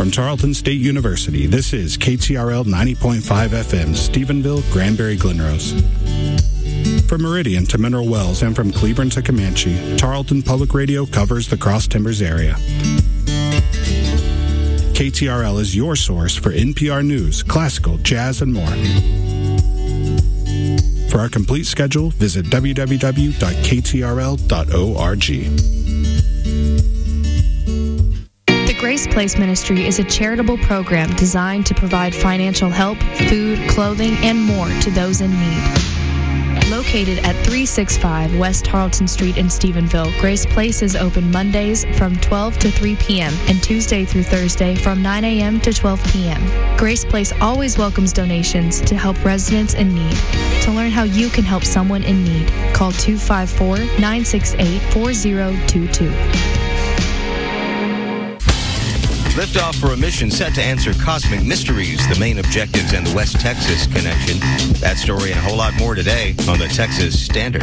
From Tarleton State University, this is KTRL 90.5 FM, Stephenville, Granbury, Glenrose. From Meridian to Mineral Wells and from Cleburne to Comanche, Tarleton Public Radio covers the Cross Timbers area. KTRL is your source for NPR news, classical, jazz, and more. For our complete schedule, visit www.ktrl.org. The Grace Place Ministry is a charitable program designed to provide financial help, food, clothing, and more to those in need. Located at 365 West Tarleton Street in Stephenville, Grace Place is open Mondays from 12 to 3 p.m. and Tuesday through Thursday from 9 a.m. to 12 p.m. Grace Place always welcomes donations to help residents in need. To learn how you can help someone in need, call 254-968-4022. Liftoff for a mission set to answer cosmic mysteries, the main objectives, and the West Texas connection. That story and a whole lot more today on the Texas Standard.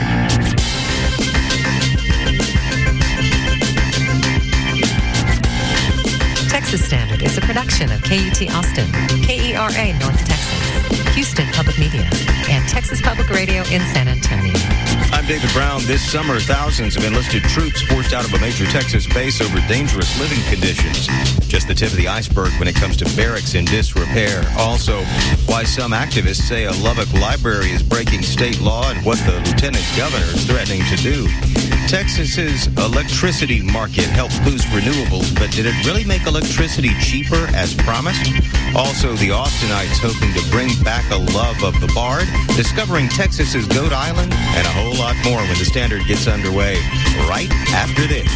Texas Standard is a production of KUT Austin, KERA North Texas, Houston Public Media, and Texas Public Radio in San Antonio. I'm David Brown. This summer, thousands of enlisted troops forced out of a major Texas base over dangerous living conditions. Just the tip of the iceberg when it comes to barracks in disrepair. Also, why some activists say a Lubbock library is breaking state law and what the lieutenant governor is threatening to do. Texas's electricity market helped boost renewables, but did it really make electricity cheaper as promised? Also, the Austinites hoping to bring back a love of the Bard, discovering Texas's Goat Island, and a whole lot more when the Standard gets underway right after this.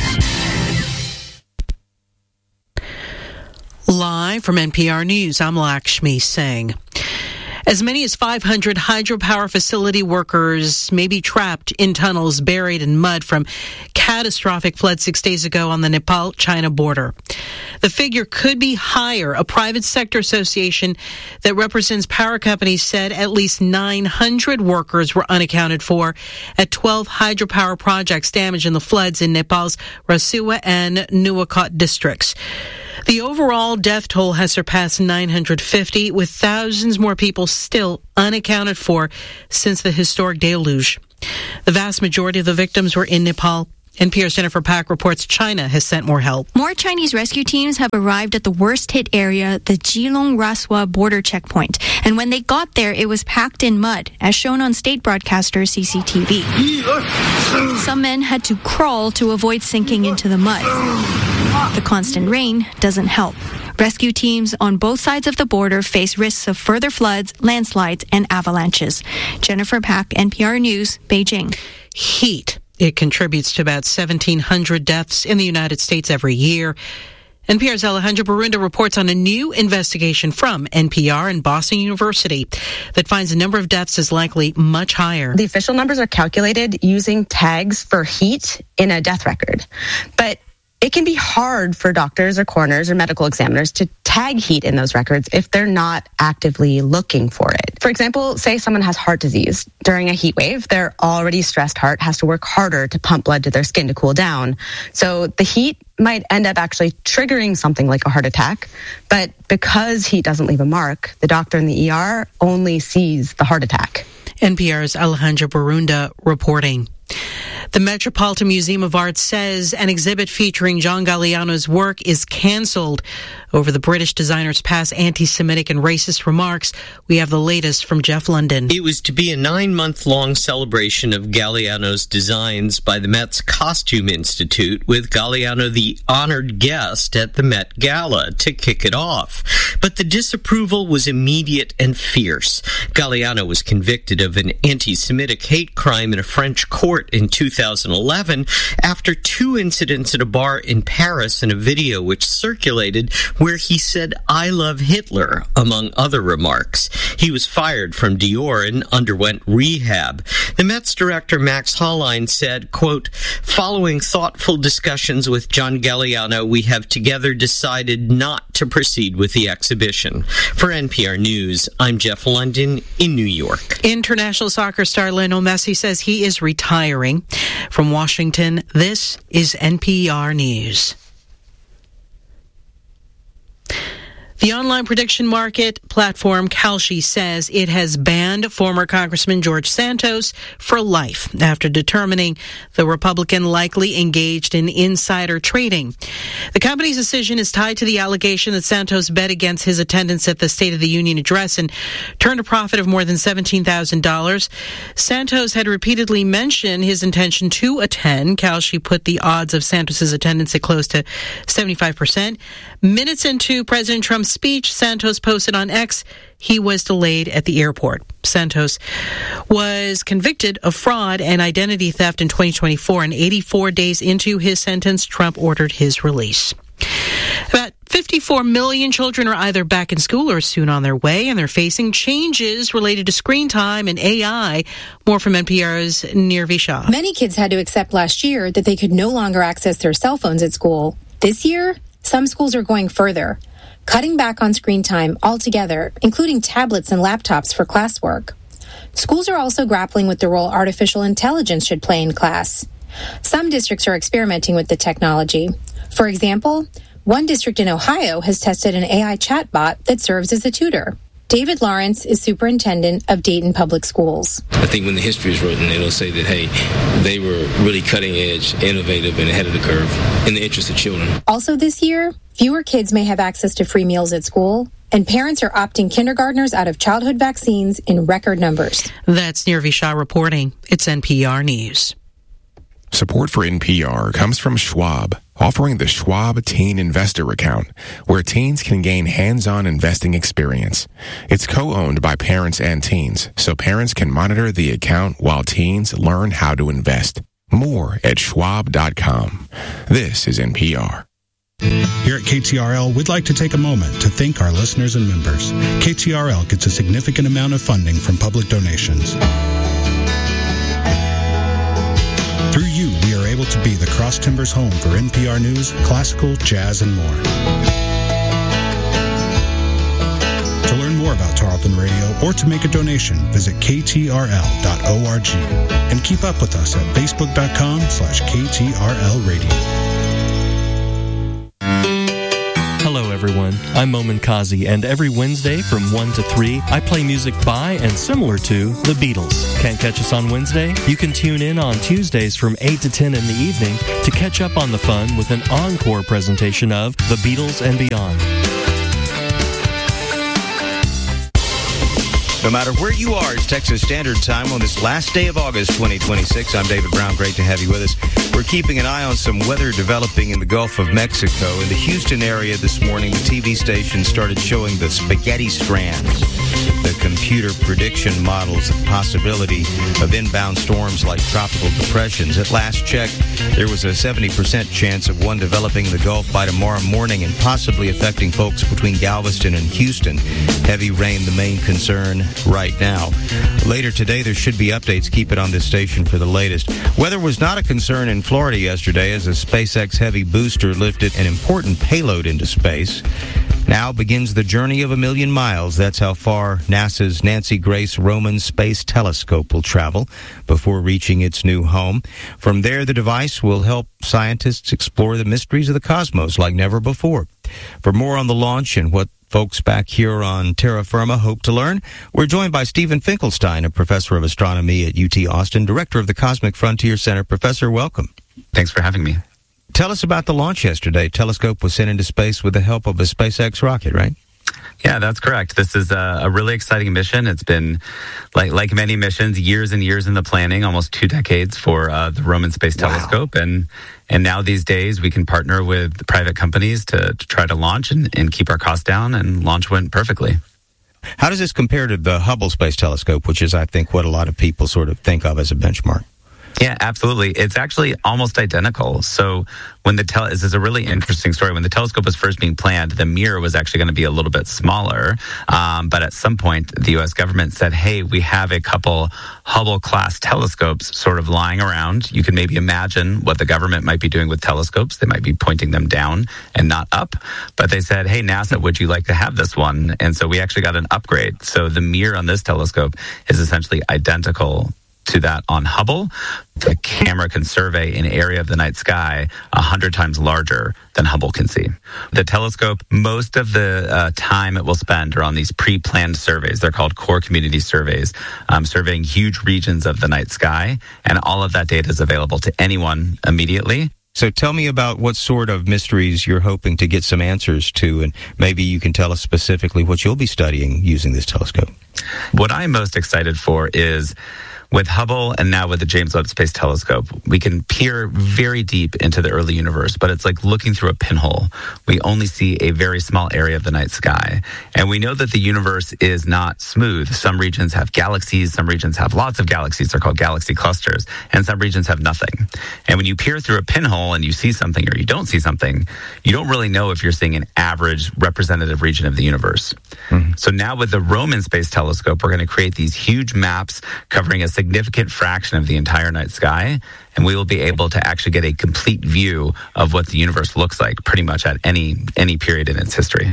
Live from NPR News, I'm Lakshmi Singh. As many as 500 hydropower facility workers may be trapped in tunnels buried in mud from catastrophic flood 6 days ago on the Nepal-China border. The figure could be higher. A private sector association that represents power companies said at least 900 workers were unaccounted for at 12 hydropower projects damaged in the floods in Nepal's Rasuwa and Nuwakot districts. The overall death toll has surpassed 950, with thousands more people still unaccounted for since the historic deluge. The vast majority of the victims were in Nepal. NPR's Jennifer Pack reports China has sent more help. More Chinese rescue teams have arrived at the worst-hit area, the Jilong-Raswa border checkpoint. And when they got there, it was packed in mud, as shown on state broadcaster CCTV. Some men had to crawl to avoid sinking into the mud. The constant rain doesn't help. Rescue teams on both sides of the border face risks of further floods, landslides, and avalanches. Jennifer Pack, NPR News, Beijing. Heat. It contributes to about 1,700 deaths in the United States every year. NPR's Alejandra Barunda reports on a new investigation from NPR and Boston University that finds the number of deaths is likely much higher. The official numbers are calculated using tags for heat in a death record. But it can be hard for doctors or coroners or medical examiners to tag heat in those records if they're not actively looking for it. For example, say someone has heart disease. During a heat wave, their already stressed heart has to work harder to pump blood to their skin to cool down. So the heat might end up actually triggering something like a heart attack. But because heat doesn't leave a mark, the doctor in the ER only sees the heart attack. NPR's Alejandra Barunda reporting. The Metropolitan Museum of Art says an exhibit featuring John Galliano's work is canceled over the British designer's past anti-Semitic and racist remarks. We have the latest from Jeff London. It was to be a 9-month-long celebration of Galliano's designs by the Met's Costume Institute, with Galliano the honored guest at the Met Gala to kick it off. But the disapproval was immediate and fierce. Galliano was convicted of an anti-Semitic hate crime in a French court in 2011 after 2 incidents at a bar in Paris and a video which circulated where he said, "I love Hitler," among other remarks. He was fired from Dior and underwent rehab. The Met's director, Max Hollein, said, quote, "Following thoughtful discussions with John Galliano, we have together decided not to proceed with the exhibition." For NPR News, I'm Jeff London in New York. International soccer star Lionel Messi says he is retiring. From Washington, this is NPR News. The online prediction market platform Kalshi says it has banned former Congressman George Santos for life after determining the Republican likely engaged in insider trading. The company's decision is tied to the allegation that Santos bet against his attendance at the State of the Union address and turned a profit of more than $17,000. Santos had repeatedly mentioned his intention to attend. Kalshi put the odds of Santos's attendance at close to 75%. Minutes into President Trump's speech, Santos posted on X he was delayed at the airport. Santos was convicted of fraud and identity theft in 2024, and 84 days into his sentence, Trump ordered his release. About 54 million children are either back in school or soon on their way, and they're facing changes related to screen time and AI. More from NPR's Nirvi Shah. Many kids had to accept last year that they could no longer access their cell phones at school. This year, some schools are going further, cutting back on screen time altogether, including tablets and laptops for classwork. Schools are also grappling with the role artificial intelligence should play in class. Some districts are experimenting with the technology. For example, one district in Ohio has tested an AI chatbot that serves as a tutor. David Lawrence is superintendent of Dayton Public Schools. I think when the history is written, it'll say that, hey, they were really cutting edge, innovative, and ahead of the curve in the interest of children. Also this year, fewer kids may have access to free meals at school, and parents are opting kindergartners out of childhood vaccines in record numbers. That's Nirvi Shah reporting. It's NPR News. Support for NPR comes from Schwab, offering the Schwab Teen Investor Account, where teens can gain hands-on investing experience. It's co-owned by parents and teens, so parents can monitor the account while teens learn how to invest. More at schwab.com. This is NPR. Here at KTRL, we'd like to take a moment to thank our listeners and members. KTRL gets a significant amount of funding from public donations. Through you, we are able to be the Cross Timbers home for NPR News, classical, jazz, and more. To learn more about Tarleton Radio or to make a donation, visit ktrl.org and keep up with us at facebook.com/KTRL Radio. Hello everyone, I'm Momin Kazi, and every Wednesday from 1 to 3, I play music by and similar to the Beatles. Can't catch us on Wednesday? You can tune in on Tuesdays from 8 to 10 in the evening to catch up on the fun with an encore presentation of The Beatles and Beyond. No matter where you are, it's Texas Standard Time on this last day of August 2026. I'm David Brown. Great to have you with us. We're keeping an eye on some weather developing in the Gulf of Mexico. In the Houston area this morning, the TV station started showing the spaghetti strands, the computer prediction models of the possibility of inbound storms like tropical depressions. At last check, there was a 70% chance of one developing in the Gulf by tomorrow morning and possibly affecting folks between Galveston and Houston. Heavy rain, the main concern right now. Later today, there should be updates. Keep it on this station for the latest. Weather was not a concern in Florida yesterday as a SpaceX Heavy booster lifted an important payload into space. Now begins the journey of 1,000,000 miles. That's how far NASA's Nancy Grace Roman Space Telescope will travel before reaching its new home. From there, the device will help scientists explore the mysteries of the cosmos like never before. For more on the launch and what folks back here on terra firma hope to learn, we're joined by Stephen Finkelstein, a professor of astronomy at UT Austin, director of the Cosmic Frontier Center. Professor, welcome. Thanks for having me. Tell us about the launch yesterday. Telescope was sent into space with the help of a SpaceX rocket, right? Yeah, that's correct. This is a really exciting mission. It's been, like many missions, years and years in the planning, almost 2 decades for the Roman Space Telescope. And now these days we can partner with private companies to try to launch and keep our costs down, and launch went perfectly. How does this compare to the Hubble Space Telescope, which is, I think, what a lot of people sort of think of as a benchmark? Yeah, absolutely. It's actually almost identical. So when this is a really interesting story. When the telescope was first being planned, the mirror was actually going to be a little bit smaller. But at some point, the U.S. government said, hey, we have a couple Hubble-class telescopes sort of lying around. You can maybe imagine what the government might be doing with telescopes. They might be pointing them down and not up. But they said, hey, NASA, would you like to have this one? And so we actually got an upgrade. So the mirror on this telescope is essentially identical to that on Hubble, the camera can survey an area of the night sky 100 times larger than Hubble can see. The telescope, most of the time it will spend are on these pre-planned surveys. They're called core community surveys, surveying huge regions of the night sky, and all of that data is available to anyone immediately. So tell me about what sort of mysteries you're hoping to get some answers to, and maybe you can tell us specifically what you'll be studying using this telescope. What I'm most excited for is with Hubble and now with the James Webb Space Telescope, we can peer very deep into the early universe, but it's like looking through a pinhole. We only see a very small area of the night sky. And we know that the universe is not smooth. Some regions have galaxies, some regions have lots of galaxies. They're called galaxy clusters. And some regions have nothing. And when you peer through a pinhole and you see something or you don't see something, you don't really know if you're seeing an average representative region of the universe. Mm-hmm. So now with the Roman Space Telescope, we're going to create these huge maps covering a significant fraction of the entire night sky, and we will be able to actually get a complete view of what the universe looks like pretty much at any period in its history.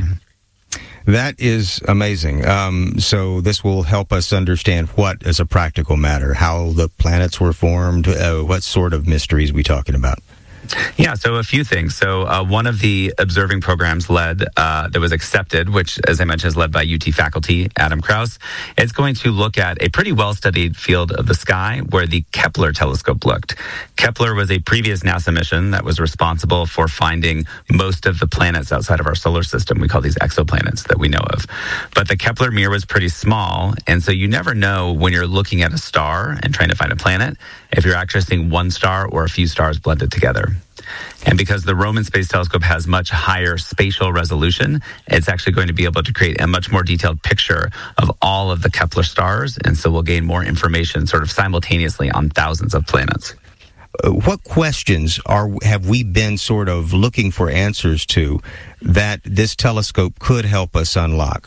That is amazing. So this will help us understand what, as a practical matter, how the planets were formed, what sort of mysteries are we talking about? Yeah, so a few things. So one of the observing programs that was accepted, which, as I mentioned, is led by UT faculty, Adam Krause, it's going to look at a pretty well-studied field of the sky where the Kepler telescope looked. Kepler was a previous NASA mission that was responsible for finding most of the planets outside of our solar system. We call these exoplanets that we know of. But the Kepler mirror was pretty small, and so you never know when you're looking at a star and trying to find a planet if you're actually seeing one star or a few stars blended together. And because the Roman Space Telescope has much higher spatial resolution, it's actually going to be able to create a much more detailed picture of all of the Kepler stars. And so we'll gain more information sort of simultaneously on thousands of planets. What questions have we been sort of looking for answers to that this telescope could help us unlock?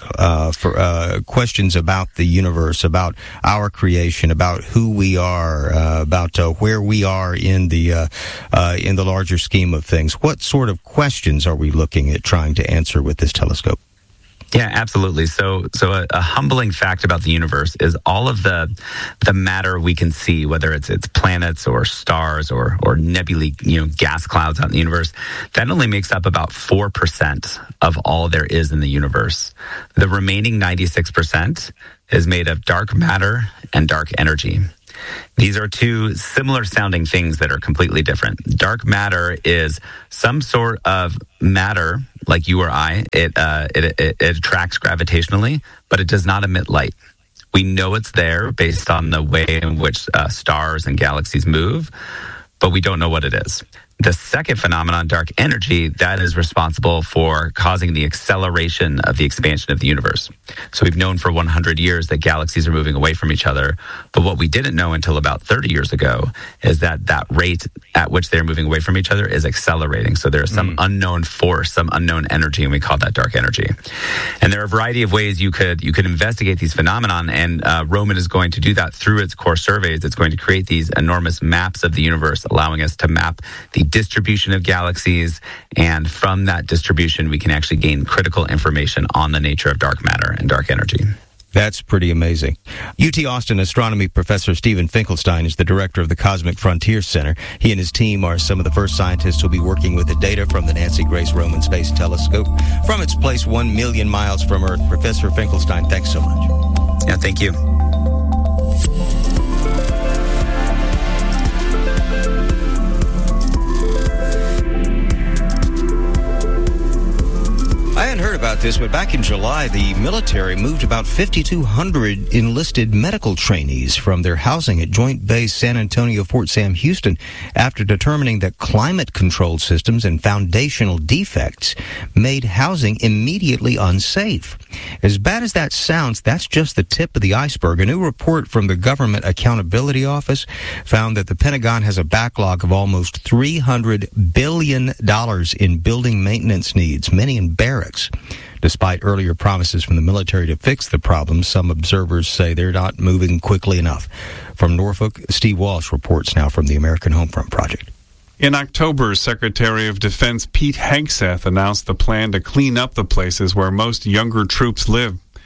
For questions about the universe, about our creation, about who we are, about where we are in the larger scheme of things. What sort of questions are we looking at trying to answer with this telescope? Yeah, absolutely. So a humbling fact about the universe is all of the matter we can see, whether it's planets or stars or nebulae, gas clouds out in the universe, that only makes up about 4% of all there is in the universe. The remaining 96% is made of dark matter and dark energy. These are two similar sounding things that are completely different. Dark matter is some sort of matter, like you or I. It attracts gravitationally, but it does not emit light. We know it's there based on the way in which stars and galaxies move, but we don't know what it is. The second phenomenon, dark energy, that is responsible for causing the acceleration of the expansion of the universe. So we've known for 100 years that galaxies are moving away from each other. But what we didn't know until about 30 years ago is that rate at which they're moving away from each other is accelerating. So there's some unknown force, some unknown energy, and we call that dark energy. And there are a variety of ways you could investigate these phenomenon, and Roman is going to do that through its core surveys. It's going to create these enormous maps of the universe, allowing us to map the distribution of galaxies, and from that distribution we can actually gain critical information on the nature of dark matter and dark energy. That's pretty amazing. UT Austin astronomy professor Steven Finkelstein is the director of the Cosmic Frontier Center. He and his team are some of the first scientists who'll be working with the data from the Nancy Grace Roman Space Telescope from its place 1 million miles from Earth. Professor Finkelstein, thanks so much. Yeah, thank you. I hadn't heard about this, but back in July, the military moved about 5,200 enlisted medical trainees from their housing at Joint Base San Antonio, Fort Sam Houston, after determining that climate control systems and foundational defects made housing immediately unsafe. As bad as that sounds, that's just the tip of the iceberg. A new report from the Government Accountability Office found that the Pentagon has a backlog of almost $300 billion in building maintenance needs, many in barracks. Despite earlier promises from the military to fix the problem, some observers say they're not moving quickly enough. From Norfolk, Steve Walsh reports now from the American Homefront Project. In October, Secretary of Defense Pete Hegseth announced the plan to clean up the places where most younger troops live.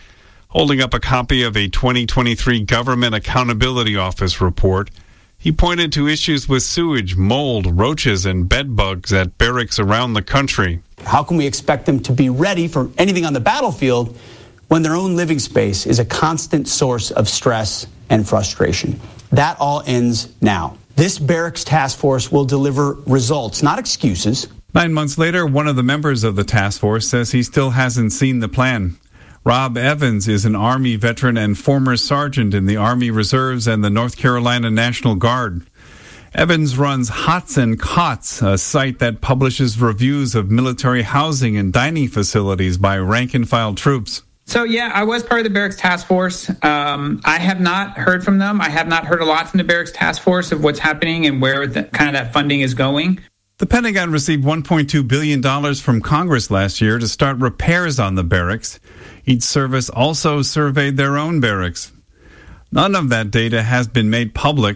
Holding up a copy of a 2023 Government Accountability Office report, he pointed to issues with sewage, mold, roaches, and bed bugs at barracks around the country. How can we expect them to be ready for anything on the battlefield when their own living space is a constant source of stress and frustration? That all ends now. This barracks task force will deliver results, not excuses. 9 months later, one of the members of the task force says he still hasn't seen the plan. Rob Evans is an Army veteran and former sergeant in the Army Reserves and the North Carolina National Guard. Evans runs Hots and Cots, a site that publishes reviews of military housing and dining facilities by rank-and-file troops. So, yeah, I was part of the Barracks Task Force. I have not heard from them. I have not heard a lot from the Barracks Task Force of what's happening and where kind of that funding is going. The Pentagon received $1.2 billion from Congress last year to start repairs on the barracks. Each service also surveyed their own barracks. None of that data has been made public.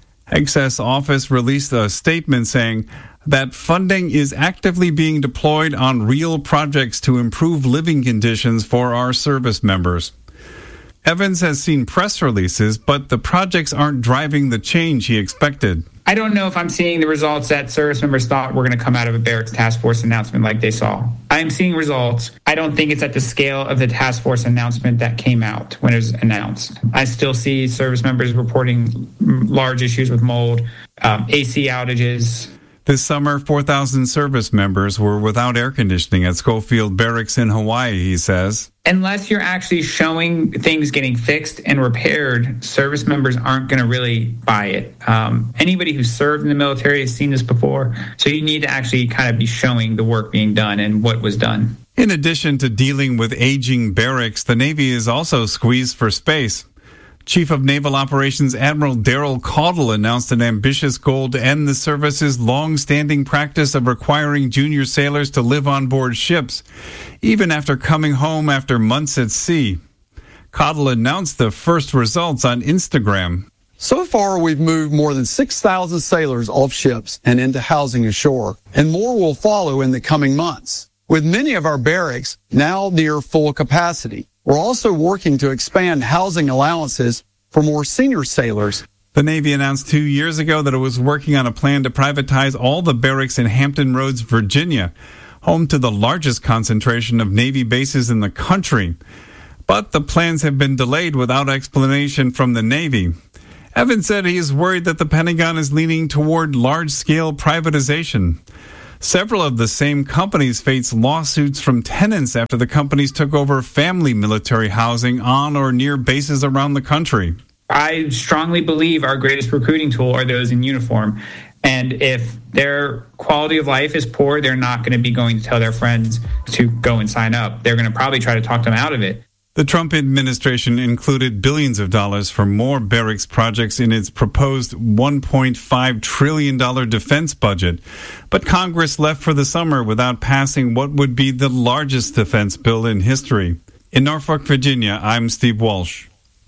HGSS office released a statement saying that funding is actively being deployed on real projects to improve living conditions for our service members. Evans has seen press releases, but the projects aren't driving the change he expected. I don't know if I'm seeing the results that service members thought were going to come out of a Barracks Task Force announcement like they saw. I'm seeing results. I don't think it's at the scale of the task force announcement that came out when it was announced. I still see service members reporting large issues with mold, AC outages. This summer, 4,000 service members were without air conditioning at Schofield Barracks in Hawaii, he says. Unless you're actually showing things getting fixed and repaired, service members aren't going to really buy it. Anybody who's served in the military has seen this before, so you need to actually kind of be showing the work being done and what was done. In addition to dealing with aging barracks, the Navy is also squeezed for space. Chief of Naval Operations Admiral Daryl Caudle announced an ambitious goal to end the service's long-standing practice of requiring junior sailors to live on board ships, even after coming home after months at sea. Caudle announced the first results on Instagram. So far, we've moved more than 6,000 sailors off ships and into housing ashore, and more will follow in the coming months. With many of our barracks now near full capacity, we're also working to expand housing allowances for more senior sailors. The Navy announced 2 years ago that it was working on a plan to privatize all the barracks in Hampton Roads, Virginia, home to the largest concentration of Navy bases in the country. But the plans have been delayed without explanation from the Navy. Evans said he is worried that the Pentagon is leaning toward large-scale privatization. Several of the same companies faced lawsuits from tenants after the companies took over family military housing on or near bases around the country. I strongly believe our greatest recruiting tool are those in uniform. And if their quality of life is poor, they're not going to be going to tell their friends to go and sign up. They're going to probably try to talk them out of it. The Trump administration included billions of dollars for more barracks projects in its proposed $1.5 trillion defense budget. But Congress left for the summer without passing what would be the largest defense bill in history. In Norfolk, Virginia, I'm Steve Walsh.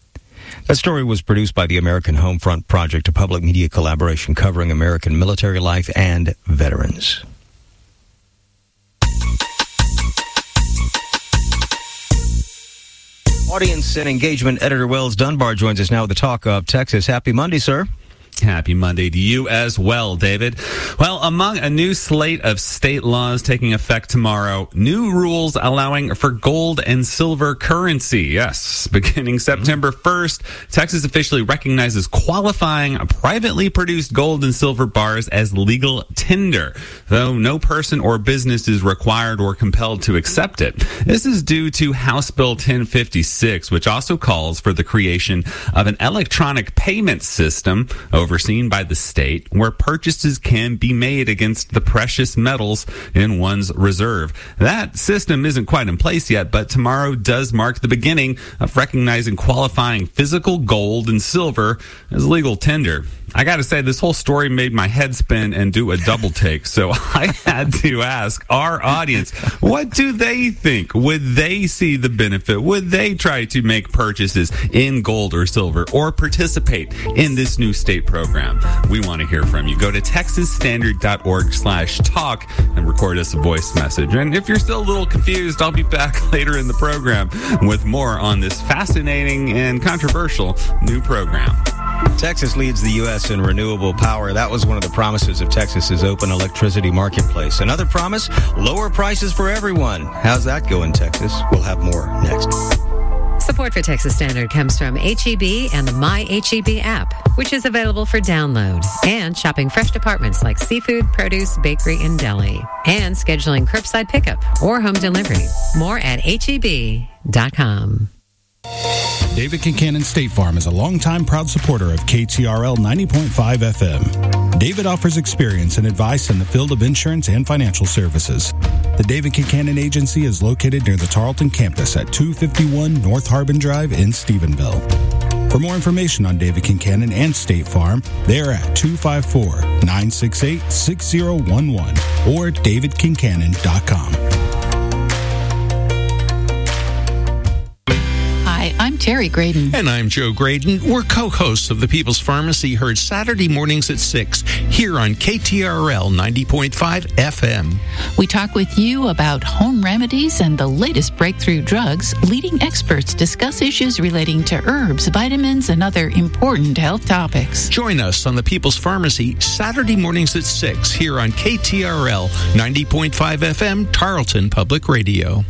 That story was produced by the American Homefront Project, a public media collaboration covering American military life and veterans. Audience and engagement editor Wells Dunbar joins us now with the Talk of Texas. Happy Monday, sir. Happy Monday to you as well, David. Well, among a new slate of state laws taking effect tomorrow, new rules allowing for gold and silver currency. Yes, beginning September 1st, Texas officially recognizes qualifying privately produced gold and silver bars as legal tender, though no person or business is required or compelled to accept it. This is due to House Bill 1056, which also calls for the creation of an electronic payment system overseen by the state where purchases can be made against the precious metals in one's reserve. That system isn't quite in place yet, but tomorrow does mark the beginning of recognizing qualifying physical gold and silver as legal tender. I got to say, this whole story made my head spin and do a double take, so I had to ask our audience, what do they think? Would they see the benefit? Would they try to make purchases in gold or silver or participate in this new state program? program. We want to hear from you. Go to texasstandard.org/talk and record us a voice message. And if you're still a little confused, I'll be back later in the program with more on this fascinating and controversial new program. Texas leads the U.S. in renewable power. That was one of the promises of Texas's open electricity marketplace. Another promise, lower prices for everyone. How's that going, Texas? We'll have more next. Support for Texas Standard comes from H-E-B and the My H-E-B app, which is available for download, and shopping fresh departments like seafood, produce, bakery, and deli, and scheduling curbside pickup or home delivery. More at HEB.com. David Kincannon State Farm is a longtime proud supporter of KTRL 90.5 FM. David offers experience and advice in the field of insurance and financial services. The David Kincannon Agency is located near the Tarleton campus at 251 North Harbin Drive in Stephenville. For more information on David Kincannon and State Farm, they are at 254-968-6011 or davidkincannon.com. Hi, I'm Terry Graydon. And I'm Joe Graydon. We're co-hosts of The People's Pharmacy, heard Saturday mornings at 6 here on KTRL 90.5 FM. We talk with you about home remedies and the latest breakthrough drugs. Leading experts discuss issues relating to herbs, vitamins, and other important health topics. Join us on The People's Pharmacy Saturday mornings at 6 here on KTRL 90.5 FM, Tarleton Public Radio.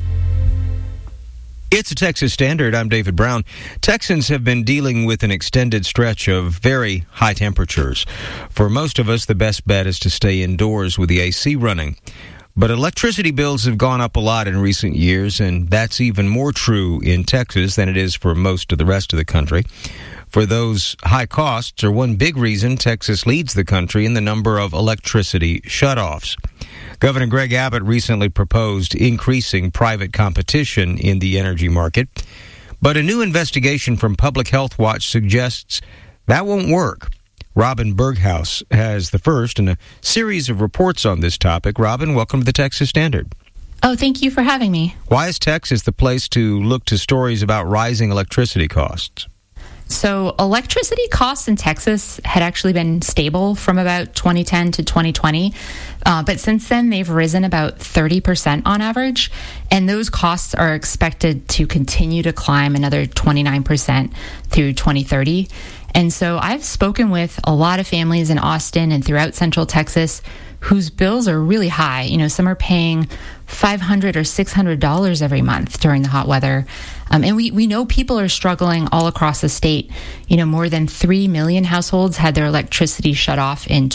It's a Texas Standard. I'm David Brown. Texans have been dealing with an extended stretch of very high temperatures. For most of us, the best bet is to stay indoors with the AC running. But electricity bills have gone up a lot in recent years, and that's even more true in Texas than it is for most of the rest of the country. For those high costs are one big reason Texas leads the country in the number of electricity shutoffs. Governor Greg Abbott recently proposed increasing private competition in the energy market, but a new investigation from Public Health Watch suggests that won't work. Robin Berghaus has the first in a series of reports on this topic. Robin, welcome to the Texas Standard. Oh, thank you for having me. Why is Texas the place to look to stories about rising electricity costs? So electricity costs in Texas had actually been stable from about 2010 to 2020. But since then, they've risen about 30% on average. And those costs are expected to continue to climb another 29% through 2030. And so I've spoken with a lot of families in Austin and throughout Central Texas whose bills are really high. You know, some are paying $500 or $600 every month during the hot weather. And we know people are struggling all across the state. You know, more than 3 million households had their electricity shut off in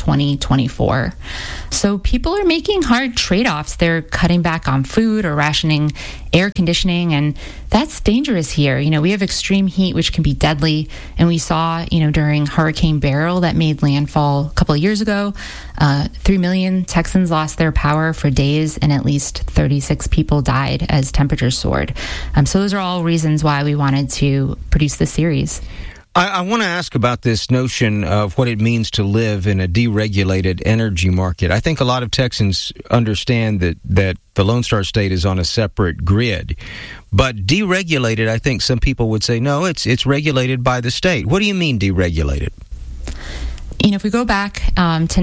2024. So people are making hard trade-offs. They're cutting back on food or rationing air conditioning, and that's dangerous here. You know, we have extreme heat, which can be deadly. And we saw, you know, during Hurricane Beryl that made landfall a couple of years ago, 3 million Texans lost their power for days, and at least 36 people died as temperatures soared. So those are all reasons why we wanted to produce this series. I want to ask about this notion of what it means to live in a deregulated energy market. I think a lot of Texans understand that the Lone Star State is on a separate grid. But deregulated, I think some people would say, no, it's regulated by the state. What do you mean deregulated? You know, if we go back to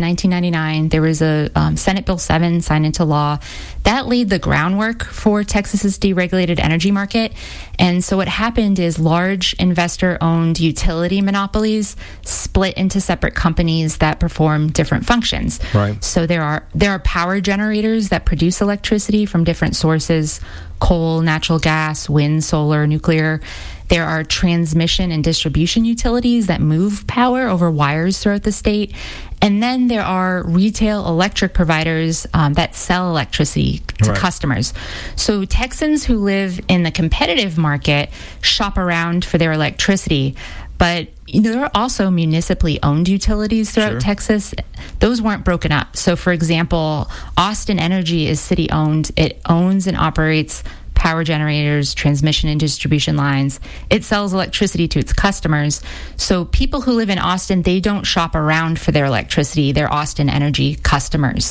1999, there was a Senate Bill 7 signed into law that laid the groundwork for Texas's deregulated energy market. And so what happened is large investor-owned utility monopolies split into separate companies that perform different functions. Right. So there are power generators that produce electricity from different sources: coal, natural gas, wind, solar, nuclear. There are transmission and distribution utilities that move power over wires throughout the state. And then there are retail electric providers that sell electricity to customers. So Texans who live in the competitive market shop around for their electricity. But you know, there are also municipally owned utilities throughout Texas. Those weren't broken up. So, for example, Austin Energy is city owned. It owns and operates power generators, transmission and distribution lines. It sells electricity to its customers. So people who live in Austin, they don't shop around for their electricity. They're Austin Energy customers.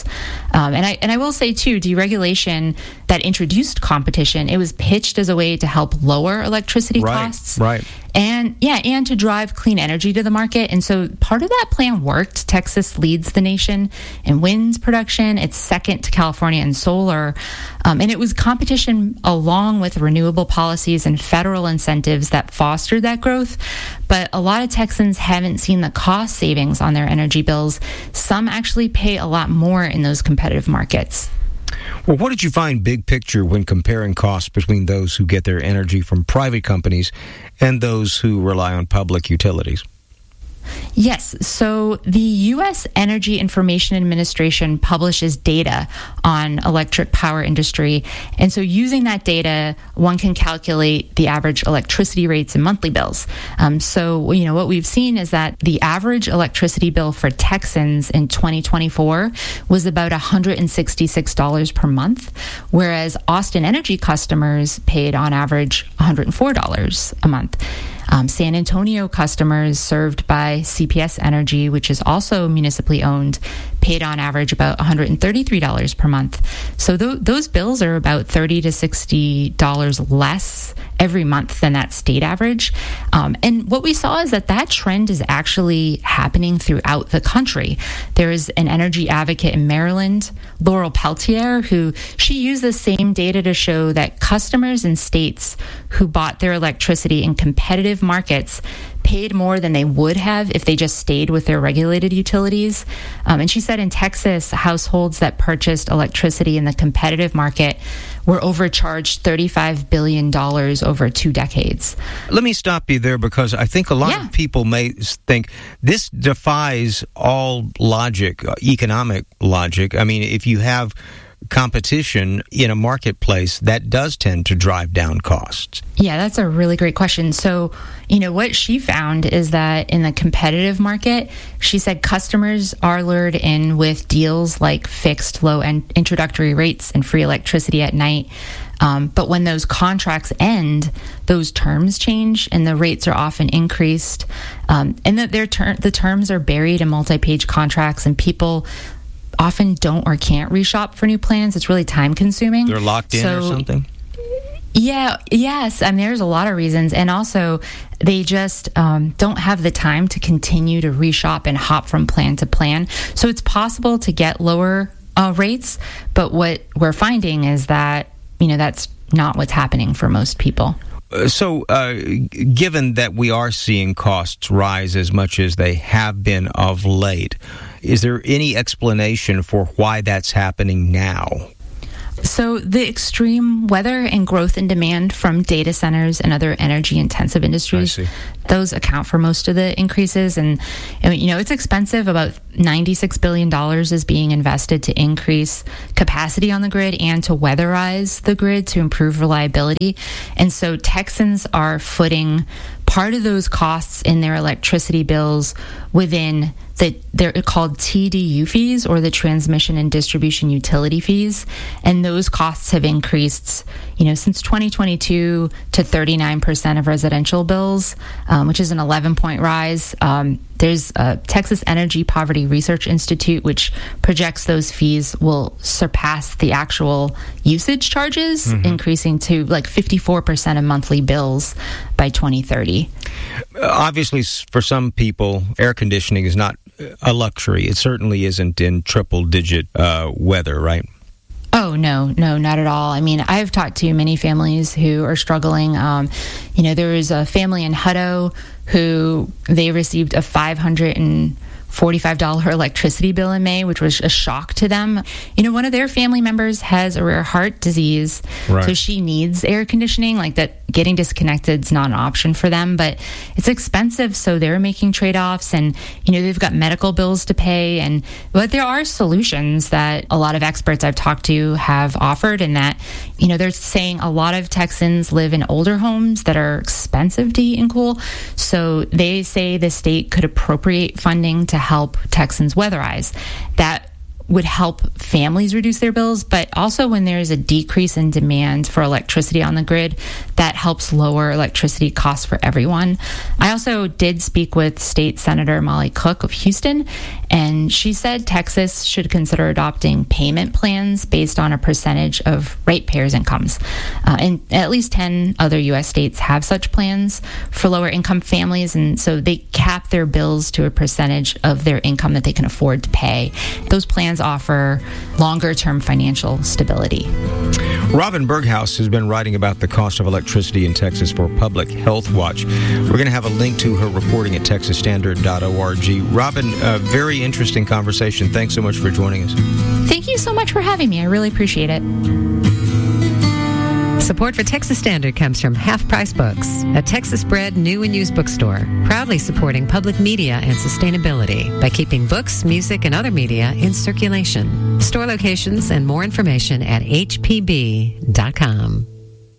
And I will say, too, deregulation that introduced competition, it was pitched as a way to help lower electricity costs. Right. and to drive clean energy to the market. And so part of that plan worked. Texas leads the nation in wind production. It's second to California in solar. And it was competition along with renewable policies and federal incentives that fostered that growth. But a lot of Texans haven't seen the cost savings on their energy bills. Some actually pay a lot more in those competitive markets. Well, what did you find big picture when comparing costs between those who get their energy from private companies and those who rely on public utilities? Yes. So the U.S. Energy Information Administration publishes data on electric power industry. And so using that data, one can calculate the average electricity rates and monthly bills. So what we've seen is that the average electricity bill for Texans in 2024 was about $166 per month, whereas Austin Energy customers paid on average $104 a month. San Antonio customers served by CPS Energy, which is also municipally owned, paid on average about $133 per month. So those bills are about $30 to $60 less every month than that state average. And what we saw is that trend is actually happening throughout the country. There is an energy advocate in Maryland, Laurel Peltier, who she used the same data to show that customers in states who bought their electricity in competitive markets paid more than they would have if they just stayed with their regulated utilities. And she said in Texas, households that purchased electricity in the competitive market were overcharged $35 billion over 2 decades. Let me stop you there because I think a lot of people may think this defies all logic, economic logic. I mean, if you have competition in a marketplace, that does tend to drive down costs. Yeah, that's a really great question. So, what she found is that in the competitive market, she said customers are lured in with deals like fixed low introductory rates and free electricity at night. But when those contracts end, those terms change and the rates are often increased. And that the terms are buried in multi-page contracts, and people often don't or can't reshop for new plans. It's really time consuming. They're locked in or something? Yes. I mean, there's a lot of reasons. And also, they just don't have the time to continue to reshop and hop from plan to plan. So it's possible to get lower rates. But what we're finding is that, that's not what's happening for most people. So, given that we are seeing costs rise as much as they have been of late, is there any explanation for why that's happening now? So the extreme weather and growth in demand from data centers and other energy-intensive industries, those account for most of the increases. And it's expensive. About $96 billion is being invested to increase capacity on the grid and to weatherize the grid to improve reliability. And so Texans are part of those costs in their electricity bills within they're called TDU fees, or the transmission and distribution utility fees. And those costs have increased, since 2022 to 39% of residential bills, which is an 11-point rise. There's a Texas Energy Poverty Research Institute, which projects those fees will surpass the actual usage charges, increasing to like 54% of monthly bills by 2030. Obviously, for some people, air conditioning is not a luxury. It certainly isn't in triple-digit weather, right? Oh, no, not at all. I mean, I've talked to many families who are struggling. There was a family in Hutto who they received a $545 electricity bill in May, which was a shock to them. One of their family members has a rare heart disease, so she needs air conditioning. Like that, getting disconnected is not an option for them, but it's expensive, so they're making trade-offs, and they've got medical bills to pay. But there are solutions that a lot of experts I've talked to have offered, and that they're saying a lot of Texans live in older homes that are expensive to heat and cool, so they say the state could appropriate funding to help Texans weatherize. That would help families reduce their bills, but also when there is a decrease in demand for electricity on the grid, that helps lower electricity costs for everyone. I also did speak with State Senator Molly Cook of Houston, and she said Texas should consider adopting payment plans based on a percentage of ratepayers' incomes. And at least 10 other U.S. states have such plans for lower income families, and so they cap their bills to a percentage of their income that they can afford to pay. Those plans offer longer-term financial stability. Robin Berghaus has been writing about the cost of electricity in Texas for Public Health Watch. We're going to have a link to her reporting at texasstandard.org. Robin, very interesting conversation. Thanks so much for joining us. Thank you so much for having me. I really appreciate it. Support for Texas Standard comes from Half Price Books, a Texas-bred new and used bookstore, proudly supporting public media and sustainability by keeping books, music, and other media in circulation. Store locations and more information at hpb.com.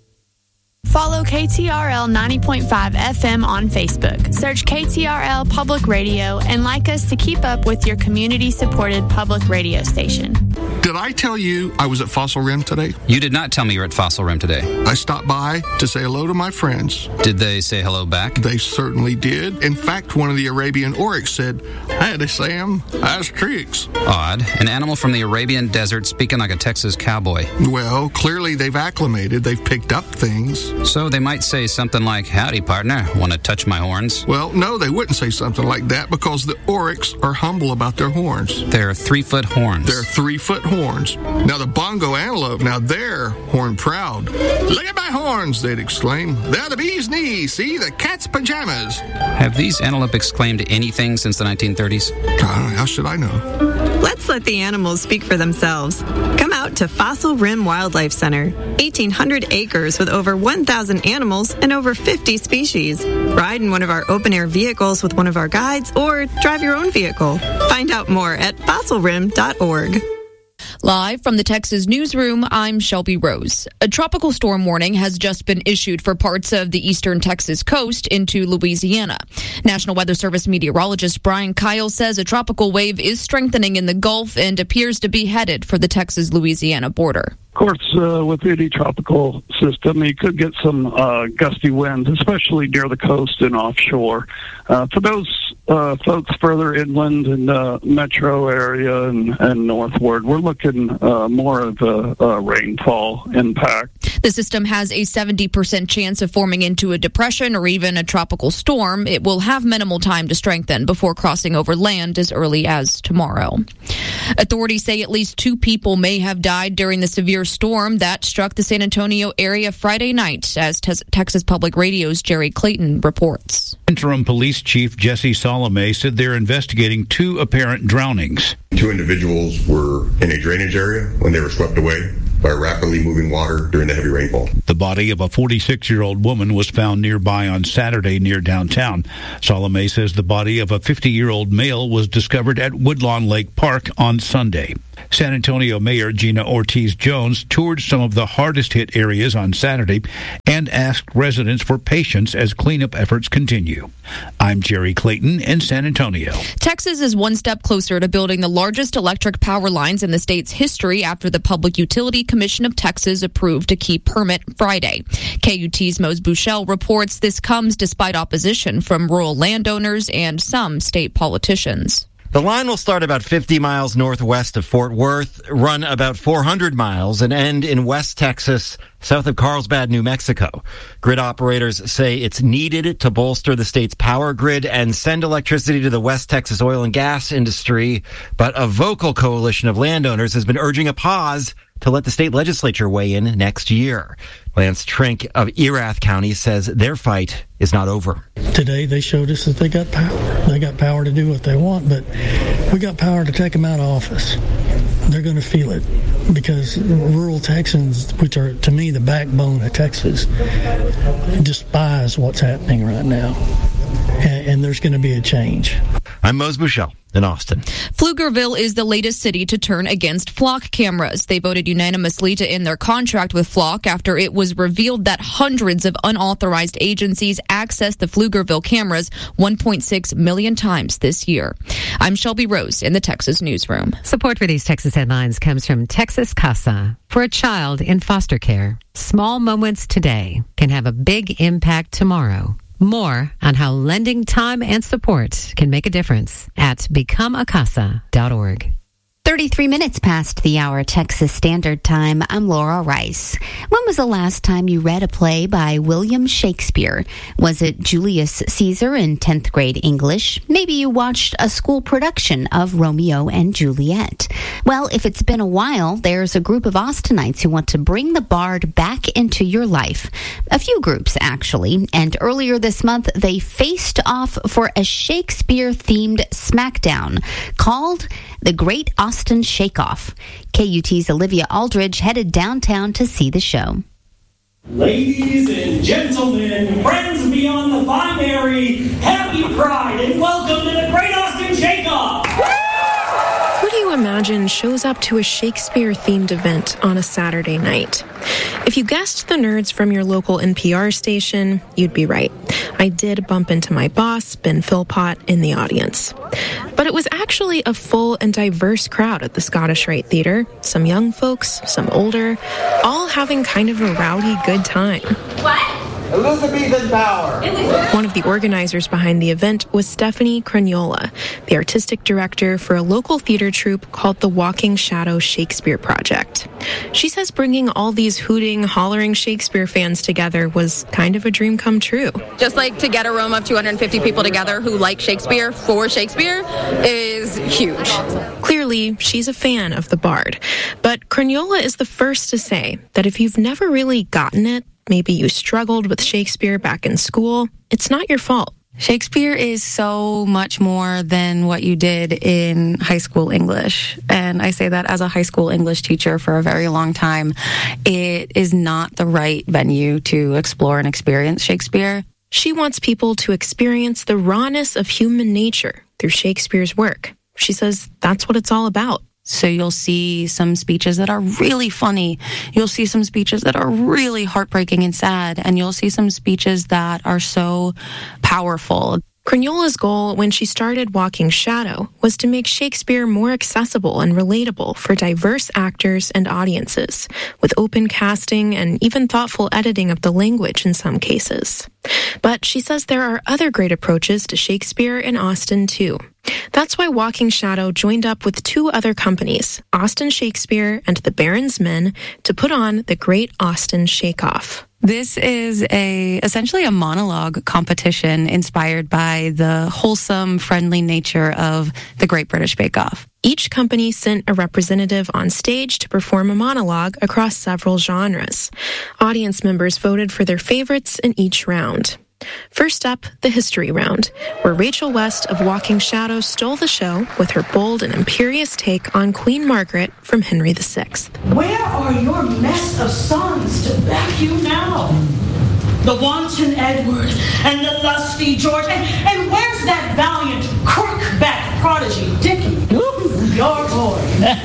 Follow KTRL 90.5 FM on Facebook. Search KTRL Public Radio and like us to keep up with your community-supported public radio station. Did I tell you I was at Fossil Rim today? You did not tell me you were at Fossil Rim today. I stopped by to say hello to my friends. Did they say hello back? They certainly did. In fact, one of the Arabian oryx said, "Howdy, Sam. How's tricks?" Odd. An animal from the Arabian desert speaking like a Texas cowboy. Well, clearly they've acclimated. They've picked up things. So they might say something like, "Howdy, partner. Want to touch my horns?" Well, no, they wouldn't say something like that because the oryx are humble about their horns. They're 3-foot horns. They're 3-foot horns. Now, the bongo antelope, now they're horn proud. "Look at my horns," they'd exclaim. "They're the bee's knees. See, the cat's pajamas." Have these antelope exclaimed anything since the 1930s? How should I know? Let's let the animals speak for themselves. Come out to Fossil Rim Wildlife Center. 1,800 acres with over 1,000 animals and over 50 species. Ride in one of our open-air vehicles with one of our guides or drive your own vehicle. Find out more at fossilrim.org. Live from the Texas Newsroom, I'm Shelby Rose. A tropical storm warning has just been issued for parts of the eastern Texas coast into Louisiana. National Weather Service meteorologist Brian Kyle says a tropical wave is strengthening in the Gulf and appears to be headed for the Texas-Louisiana border. Of course, with any tropical system, you could get some gusty winds, especially near the coast and offshore. For those folks further inland in the metro area and northward, we're looking more of a rainfall impact. The system has a 70% chance of forming into a depression or even a tropical storm. It will have minimal time to strengthen before crossing over land as early as tomorrow. Authorities say at least 2 people may have died during the severe storm that struck the San Antonio area Friday night, as Texas Public Radio's Jerry Clayton reports. Interim Police Chief Jesse Salome said they're investigating 2 apparent drownings. 2 individuals were in a drainage area when they were swept away by rapidly moving water during the heavy rainfall. The body of a 46-year-old woman was found nearby on Saturday near downtown. Salome says the body of a 50-year-old male was discovered at Woodlawn Lake Park on Sunday. San Antonio Mayor Gina Ortiz-Jones toured some of the hardest-hit areas on Saturday and asked residents for patience as cleanup efforts continue. I'm Jerry Clayton in San Antonio. Texas is one step closer to building the largest electric power lines in the state's history after the Public Utility Commission of Texas approved a key permit Friday. KUT's Mose Buchel reports this comes despite opposition from rural landowners and some state politicians. The line will start about 50 miles northwest of Fort Worth, run about 400 miles, and end in West Texas, south of Carlsbad, New Mexico. Grid operators say it's needed to bolster the state's power grid and send electricity to the West Texas oil and gas industry, but a vocal coalition of landowners has been urging a pause to let the state legislature weigh in next year. Lance Trink of Erath County says their fight is not over. Today they showed us that they got power. They got power to do what they want, but we got power to take them out of office. They're going to feel it because rural Texans, which are to me the backbone of Texas, despise what's happening right now. And there's going to be a change. I'm Mose Buchel in Austin. Pflugerville is the latest city to turn against flock cameras. They voted unanimously to end their contract with Flock after it was revealed that hundreds of unauthorized agencies accessed the Pflugerville cameras 1.6 million times this year. I'm Shelby Rose in the Texas Newsroom. Support for these Texas headlines comes from Texas Casa. For a child in foster care, small moments today can have a big impact tomorrow. More on how lending time and support can make a difference at becomeacasa.org. 33 minutes past the hour, Texas Standard Time. I'm Laura Rice. When was the last time you read a play by William Shakespeare? Was it Julius Caesar in 10th grade English? Maybe you watched a school production of Romeo and Juliet. Well, if it's been a while, there's a group of Austinites who want to bring the Bard back into your life. A few groups, actually. And earlier this month, they faced off for a Shakespeare-themed smackdown called the Great Austin Shake-Off. KUT's Olivia Aldridge headed downtown to see the show. Ladies and gentlemen, friends beyond the binary, happy Pride and welcome to the Great Austin Shake-Off! Who do you imagine shows up to a Shakespeare-themed event on a Saturday night? If you guessed the nerds from your local NPR station, you'd be right. I did bump into my boss, Ben Philpott, in the audience. But it was actually a full and diverse crowd at the Scottish Rite Theater. Some young folks, some older, all having kind of a rowdy good time. What? Elizabethan power. One of the organizers behind the event was Stephanie Cragnola, the artistic director for a local theater troupe called the Walking Shadow Shakespeare Project. She says bringing all these hooting, hollering Shakespeare fans together was kind of a dream come true. Just like to get a room of 250 people together who like Shakespeare for Shakespeare is huge. Clearly, she's a fan of the Bard. But Cragnola is the first to say that if you've never really gotten it, maybe you struggled with Shakespeare back in school, it's not your fault. Shakespeare is so much more than what you did in high school English. And I say that as a high school English teacher for a very long time. It is not the right venue to explore and experience Shakespeare. She wants people to experience the rawness of human nature through Shakespeare's work. She says that's what it's all about. So you'll see some speeches that are really funny. You'll see some speeches that are really heartbreaking and sad. And you'll see some speeches that are so powerful. Cragnola's goal when she started Walking Shadow was to make Shakespeare more accessible and relatable for diverse actors and audiences, with open casting and even thoughtful editing of the language in some cases. But she says there are other great approaches to Shakespeare in Austin, too. That's why Walking Shadow joined up with two other companies, Austin Shakespeare and the Barron's Men, to put on the Great Austin Shake-Off. This is essentially a monologue competition inspired by the wholesome, friendly nature of the Great British Bake Off. Each company sent a representative on stage to perform a monologue across several genres. Audience members voted for their favorites in each round. First up, the history round, where Rachel West of Walking Shadow stole the show with her bold and imperious take on Queen Margaret from Henry VI. Where are your mess of sons to back you now? The wanton Edward and the lusty George. And where's that valiant crook-backed prodigy, Dickie? Your boy.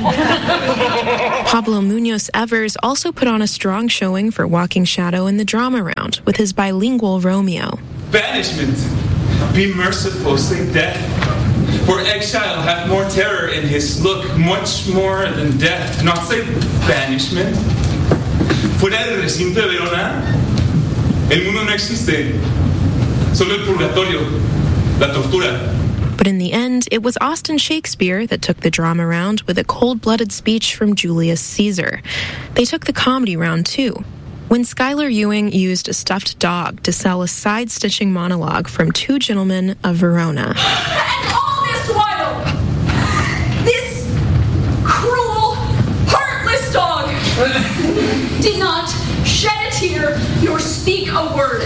Pablo Munoz Evers also put on a strong showing for Walking Shadow in the drama round with his bilingual Romeo. Banishment. Be merciful, say death. For exile hath more terror in his look, much more than death. Not say banishment. Fuera del recinto de Verona, el mundo no existe. Solo el purgatorio, la tortura. But in the end, it was Austin Shakespeare that took the drama round with a cold-blooded speech from Julius Caesar. They took the comedy round, too, when Skylar Ewing used a stuffed dog to sell a side-stitching monologue from Two Gentlemen of Verona. And all this while, this cruel, heartless dog did not shed a tear nor speak a word.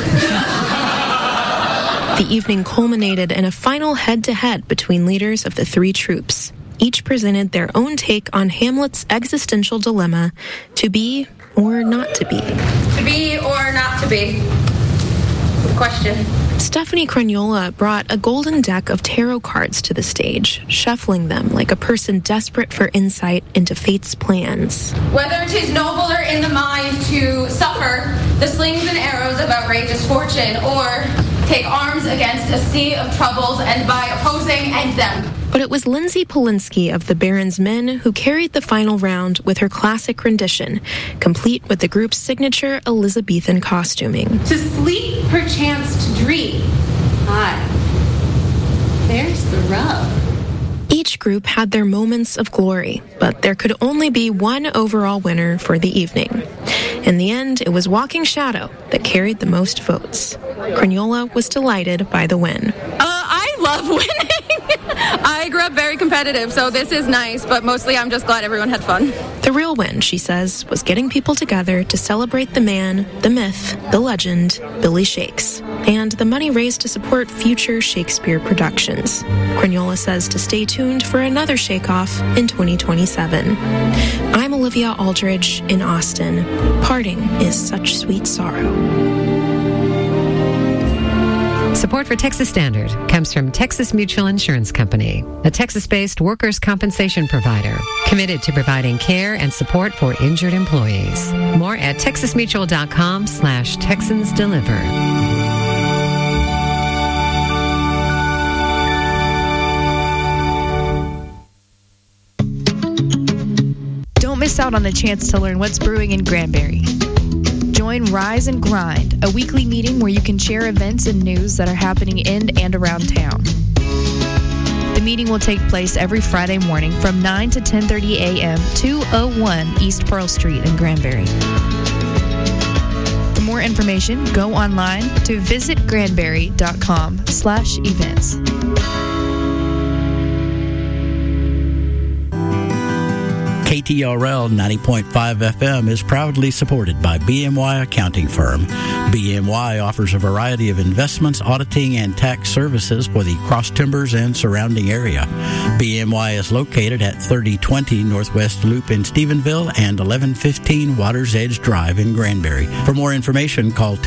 The evening culminated in a final head-to-head between leaders of the three troupes. Each presented their own take on Hamlet's existential dilemma, to be or not to be. To be or not to be? Question. Stephanie Cragnola brought a golden deck of tarot cards to the stage, shuffling them like a person desperate for insight into fate's plans. Whether 'tis nobler in the mind to suffer the slings and arrows of outrageous fortune, or take arms against a sea of troubles and by opposing end them. But it was Lindsay Polinsky of the Baron's Men who carried the final round with her classic rendition, complete with the group's signature Elizabethan costuming. To sleep, perchance to dream. Aye, there's the rub. Each group had their moments of glory, but there could only be one overall winner for the evening. In the end, it was Walking Shadow that carried the most votes. Cragnola was delighted by the win. I love winning. I grew up very competitive, so this is nice, but mostly I'm just glad everyone had fun. The real win, she says, was getting people together to celebrate the man, the myth, the legend, Billy Shakes, and the money raised to support future Shakespeare productions. Cragnola says to stay tuned for another Shake-Off in 2027. I'm Olivia Aldridge in Austin. Parting is such sweet sorrow. Support for Texas Standard comes from Texas Mutual Insurance Company, a Texas-based workers' compensation provider committed to providing care and support for injured employees. More at texasmutual.com/TexansDeliver. Don't miss out on the chance to learn what's brewing in Granbury. Join Rise and Grind, a weekly meeting where you can share events and news that are happening in and around town. The meeting will take place every Friday morning from 9 to 10:30 a.m. 201 East Pearl Street in Granbury. For more information, go online to visitgranbury.com/events. KTRL 90.5 FM is proudly supported by BMY Accounting Firm. BMY offers a variety of investments, auditing, and tax services for the Cross Timbers and surrounding area. BMY is located at 3020 Northwest Loop in Stephenville and 1115 Waters Edge Drive in Granbury. For more information, call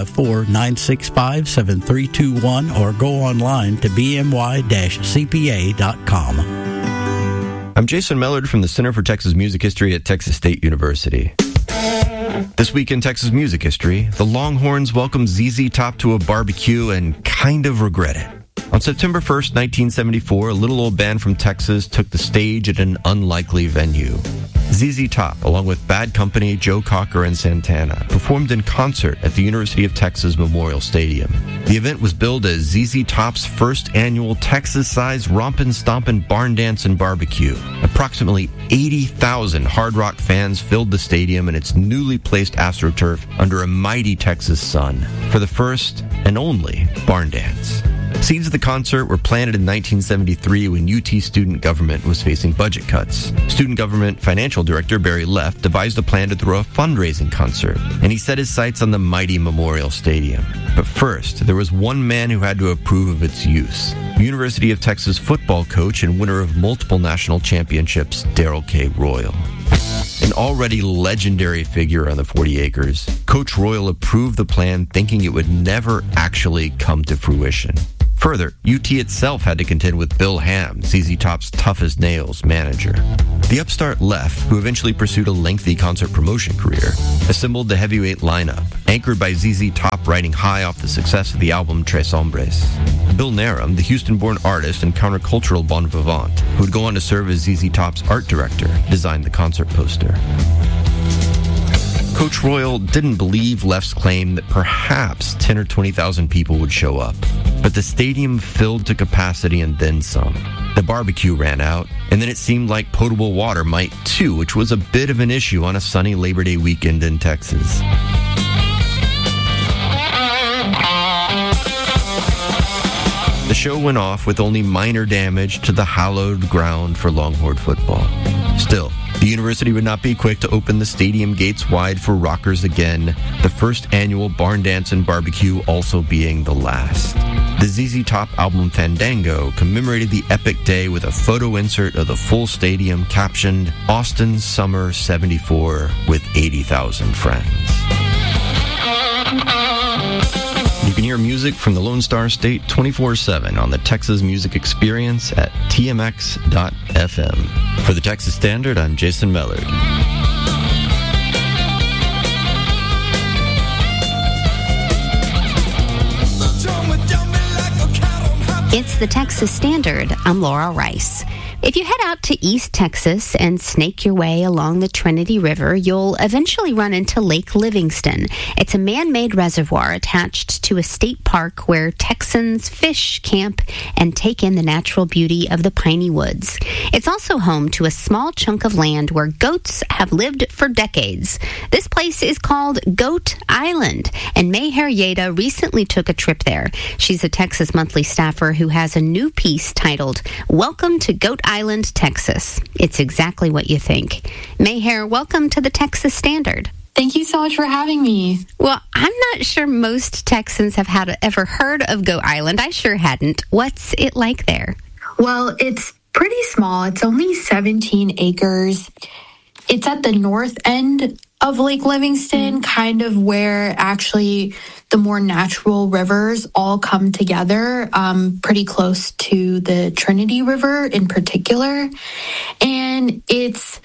254-965-7321 or go online to bmy-cpa.com. I'm Jason Mellard from the Center for Texas Music History at Texas State University. This week in Texas music history, the Longhorns welcomed ZZ Top to a barbecue and kind of regret it. On September 1st, 1974, a little old band from Texas took the stage at an unlikely venue. ZZ Top, along with Bad Company, Joe Cocker, and Santana, performed in concert at the University of Texas Memorial Stadium. The event was billed as ZZ Top's first annual Texas-sized Rompin' Stompin' Barn Dance and Barbecue. Approximately 80,000 Hard Rock fans filled the stadium and its newly placed AstroTurf under a mighty Texas sun for the first and only Barn Dance. Seeds of the concert were planted in 1973 when UT student government was facing budget cuts. Student government financial director Barry Leff devised a plan to throw a fundraising concert, and he set his sights on the mighty Memorial Stadium. But first, there was one man who had to approve of its use. University of Texas football coach and winner of multiple national championships, Darrell K. Royal. An already legendary figure on the 40 acres, Coach Royal approved the plan thinking it would never actually come to fruition. Further, UT itself had to contend with Bill Ham, ZZ Top's toughest nails manager. The upstart Leff, who eventually pursued a lengthy concert promotion career, assembled the heavyweight lineup, anchored by ZZ Top riding high off the success of the album Tres Hombres. Bill Narum, the Houston-born artist and countercultural bon vivant, who would go on to serve as ZZ Top's art director, designed the concert poster. Coach Royal didn't believe Leff's claim that perhaps 10 or 20,000 people would show up. But the stadium filled to capacity and then some. The barbecue ran out, and then it seemed like potable water might too, which was a bit of an issue on a sunny Labor Day weekend in Texas. The show went off with only minor damage to the hallowed ground for Longhorn football. Still, the university would not be quick to open the stadium gates wide for rockers again, the first annual Barn Dance and Barbecue also being the last. The ZZ Top album Fandango commemorated the epic day with a photo insert of the full stadium captioned, Austin Summer 74 with 80,000 friends. You can hear Premier music from the Lone Star State 24/7 on the Texas Music Experience at tmx.fm. For the Texas Standard, I'm Jason Mellard. It's the Texas Standard. I'm Laura Rice. If you head out to East Texas and snake your way along the Trinity River, you'll eventually run into Lake Livingston. It's a man-made reservoir attached to a state park where Texans fish, camp, and take in the natural beauty of the piney woods. It's also home to a small chunk of land where goats have lived for decades. This place is called Goat Island, and Mayher Yeda recently took a trip there. She's a Texas Monthly staffer who has a new piece titled, Welcome to Goat Island, Texas. It's exactly what you think. Mayher, welcome to the Texas Standard. Thank you so much for having me. Well, I'm not sure most Texans have ever heard of Goat Island. I sure hadn't. What's it like there? Well, it's pretty small. It's only 17 acres. It's at the north end of Lake Livingston, kind of where actually the more natural rivers all come together, pretty close to the Trinity River in particular. And it's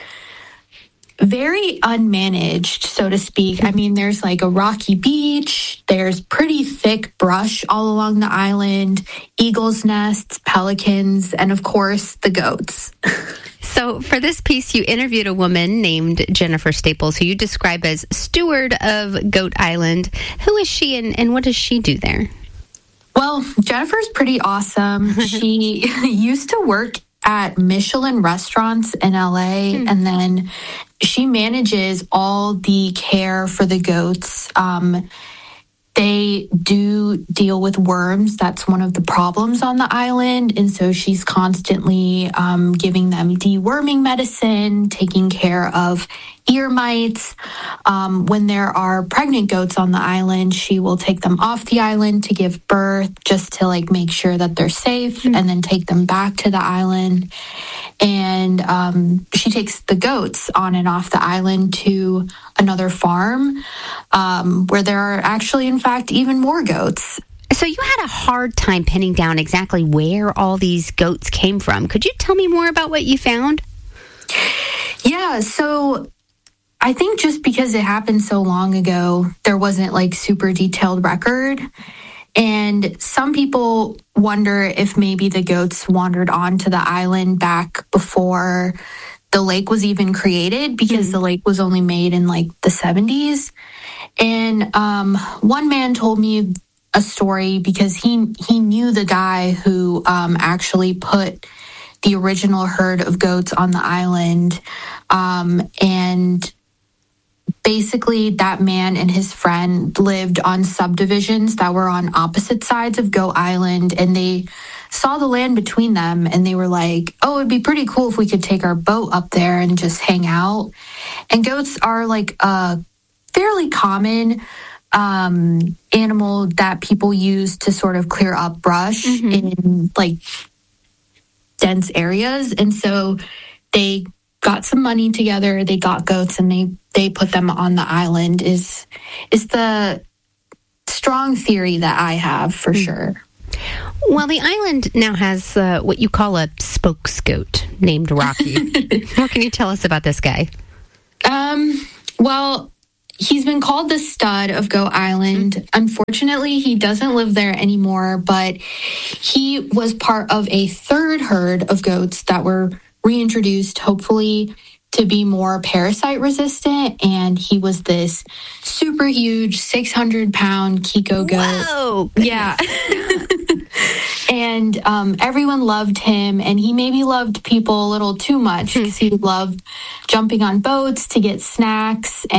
very unmanaged, so to speak. I mean, there's like a rocky beach, there's pretty thick brush all along the island, eagles' nests, pelicans, and of course, the goats. So for this piece, you interviewed a woman named Jennifer Staples, who you describe as steward of Goat Island. Who is she and what does she do there? Well, Jennifer's pretty awesome. She used to work at Michelin restaurants in LA, and then she manages all the care for the goats. They do deal with worms. That's one of the problems on the island. And so she's constantly giving them deworming medicine, taking care of ear mites. When there are pregnant goats on the island, she will take them off the island to give birth, just to like make sure that they're safe, and then take them back to the island. And she takes the goats on and off the island to another farm where there are actually, in fact, even more goats. So you had a hard time pinning down exactly where all these goats came from. Could you tell me more about what you found? Yeah, so I think just because it happened so long ago, there wasn't like super detailed record. And some people wonder if maybe the goats wandered onto the island back before the lake was even created, because the lake was only made in like the 70s. And one man told me a story because he knew the guy who actually put the original herd of goats on the island. And basically, that man and his friend lived on subdivisions that were on opposite sides of Goat Island, and they saw the land between them, and they were like, oh, it'd be pretty cool if we could take our boat up there and just hang out. And goats are like a fairly common animal that people use to sort of clear up brush in like dense areas. And so they got some money together, they got goats, and they put them on the island is the strong theory that I have for sure. Well, the island now has what you call a spokes goat named Rocky. What can you tell us about this guy? Well, he's been called the stud of Goat Island. Unfortunately, he doesn't live there anymore, but he was part of a third herd of goats that were reintroduced, hopefully to be more parasite resistant. And he was this super huge 600-pound Kiko goat. Whoa! Yeah. And everyone loved him, and he maybe loved people a little too much because he loved jumping on boats to get snacks.